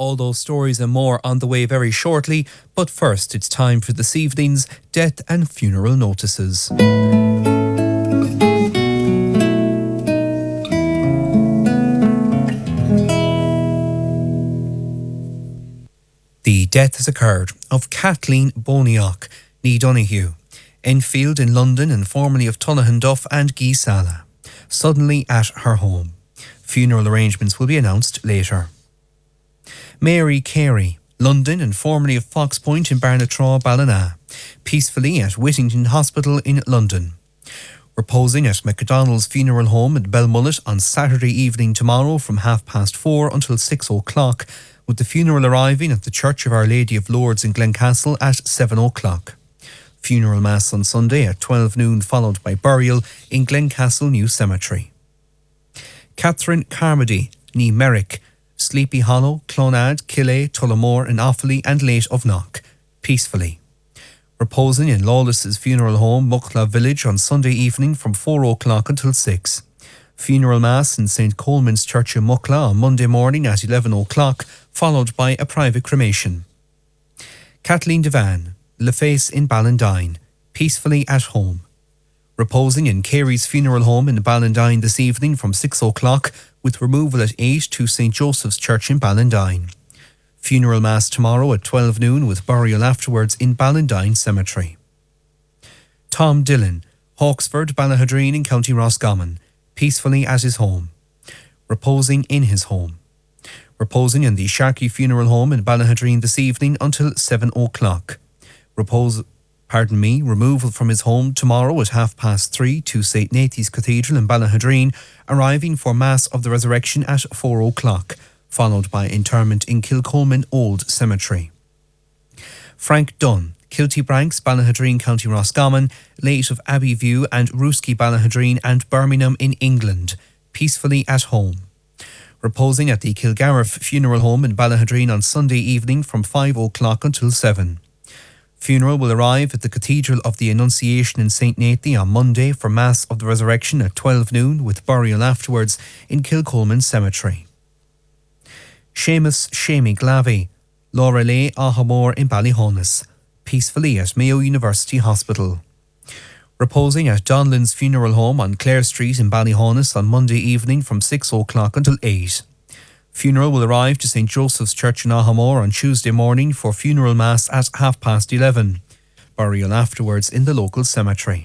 All those stories and more on the way very shortly, but first it's time for this evening's death and funeral notices. The death has occurred of Kathleen Boniach, ní Donoghue, Enfield in London and formerly of Tullahan Duff and Geesala, suddenly at her home. Funeral arrangements will be announced later. Mary Carey, London and formerly of Fox Point in Barnatraw, Ballina, peacefully at Whittington Hospital in London. Reposing at MacDonald's Funeral Home at Belmullet on Saturday evening tomorrow from 4:30 until 6 o'clock, with the funeral arriving at the Church of Our Lady of Lourdes in Glencastle at 7 o'clock. Funeral Mass on Sunday at 12 noon, followed by burial in Glencastle New Cemetery. Catherine Carmody, ní Merrick, Sleepy Hollow, Clonard, Killay, Tullamore and Offaly and late of Knock, peacefully. Reposing in Lawless's funeral home, Muckla Village, on Sunday evening from 4 o'clock until 6. Funeral Mass in St. Coleman's Church in Muckla on Monday morning at 11 o'clock, followed by a private cremation. Kathleen Devan, Leface in Ballandine, peacefully at home. Reposing in Carey's funeral home in Ballandine this evening from 6 o'clock, with removal at 8 to St. Joseph's Church in Ballandine. Funeral Mass tomorrow at 12 noon with burial afterwards in Ballandine Cemetery. Tom Dillon, Hawksford, Ballahadreen in County Roscommon, peacefully at his home. Reposing in his home. Reposing in the Sharkey Funeral Home in Ballahadreen this evening until 7 o'clock. Removal from his home tomorrow at 3:30 to St. Nathan's Cathedral in Ballahadreen, arriving for Mass of the Resurrection at 4 o'clock, followed by interment in Kilcolman Old Cemetery. Frank Dunn, Kiltybranks, Ballahadreen, County Roscommon, late of Abbeyview and Rooskey, Ballahadreen and Birmingham in England, peacefully at home. Reposing at the Kilgariff Funeral Home in Ballahadreen on Sunday evening from 5 o'clock until 7. Funeral will arrive at the Cathedral of the Annunciation in St. Nathan on Monday for Mass of the Resurrection at 12 noon with burial afterwards in Kilcolman Cemetery. Seamus Shamey Glavey, Lorelei Ahamore in Ballyhonus, peacefully at Mayo University Hospital. Reposing at Donlan's Funeral Home on Clare Street in Ballyhonus on Monday evening from 6 o'clock until 8. Funeral will arrive to St. Joseph's Church in Ahamore on Tuesday morning for funeral mass at 11:30. Burial afterwards in the local cemetery.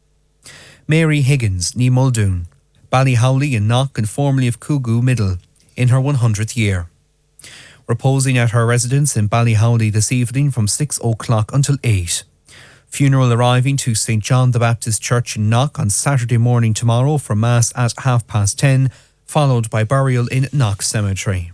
Mary Higgins, ní Muldoon, Ballyhowley in Knock and formerly of Coogoo Middle, in her 100th year. Reposing at her residence in Ballyhowley this evening from 6 o'clock until 8. Funeral arriving to St. John the Baptist Church in Knock on Saturday morning tomorrow for Mass at 10:30, followed by burial in Knock Cemetery.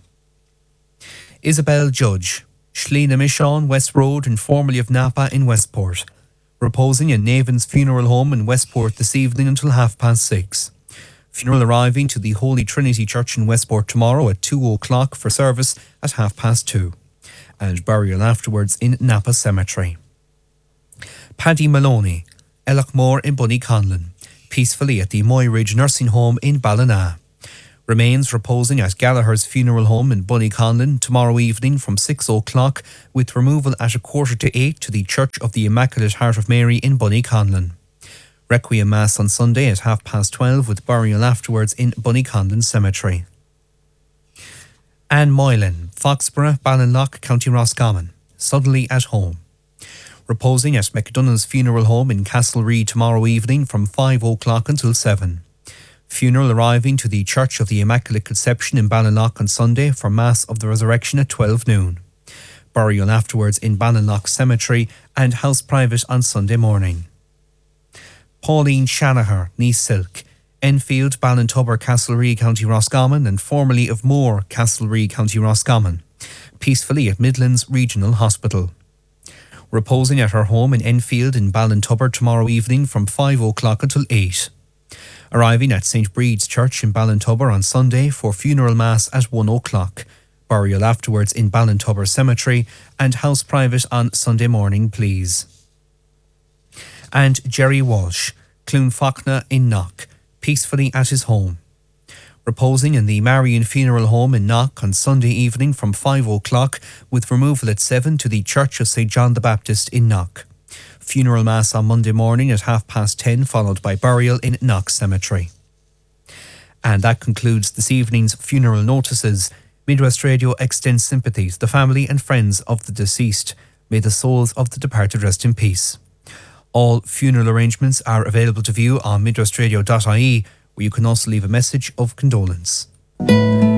Isabel Judge, Shlina Michon, West Road and formerly of Napa in Westport. Reposing in Navan's Funeral Home in Westport this evening until 6:30. Funeral arriving to the Holy Trinity Church in Westport tomorrow at 2 o'clock for service at 2:30. And burial afterwards in Napa Cemetery. Paddy Maloney, Ellachmore in Bunnyconlon, peacefully at the Moyridge Nursing Home in Ballina. Remains reposing at Gallagher's Funeral Home in Bunnyconlon tomorrow evening from 6 o'clock, with removal at 7:45 to the Church of the Immaculate Heart of Mary in Bunnyconlon. Requiem Mass on Sunday at 12:30 with burial afterwards in Bunnyconlon Cemetery. Anne Moylan, Foxborough, Ballinlough, County Roscommon, suddenly at home. Reposing at McDonough's Funeral Home in Castlereagh tomorrow evening from 5 o'clock until 7. Funeral arriving to the Church of the Immaculate Conception in Ballinlough on Sunday for Mass of the Resurrection at 12 noon. Burial afterwards in Ballinlough Cemetery and house private on Sunday morning. Pauline Shanaher, ní Silk, Enfield, Ballintubber, Castlereagh, County Roscommon and formerly of Moore, Castlereagh, County Roscommon, peacefully at Midlands Regional Hospital. Reposing at her home in Enfield in Ballintubber tomorrow evening from 5 o'clock until 8. Arriving at St. Breed's Church in Ballintubber on Sunday for funeral mass at 1 o'clock. Burial afterwards in Ballintubber Cemetery and house private on Sunday morning, please. And Jerry Walsh, Clonfachna in Knock, peacefully at his home. Reposing in the Marion Funeral Home in Knock on Sunday evening from 5 o'clock, with removal at 7 to the Church of St. John the Baptist in Knock. Funeral Mass on Monday morning at 10:30, followed by burial in Knock Cemetery. And that concludes this evening's funeral notices. Midwest Radio extends sympathy to the family and friends of the deceased. May the souls of the departed rest in peace. All funeral arrangements are available to view on midwestradio.ie, where you can also leave a message of condolence.